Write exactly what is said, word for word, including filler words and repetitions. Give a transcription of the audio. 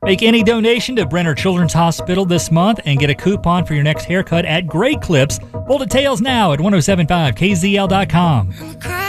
Make any donation to Brenner Children's Hospital this month and get a coupon for your next haircut at Great Clips. Full details now at ten seventy-five K Z L dot com.